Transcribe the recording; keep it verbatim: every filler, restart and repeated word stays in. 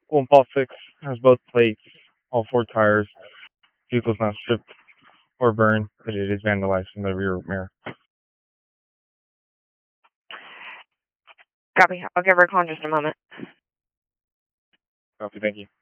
Full Impulse six has both plates, all four tires. Vehicle's not stripped or burned, but it is vandalized in the rear mirror. Copy. I'll give her a call in just a moment. Copy, thank you.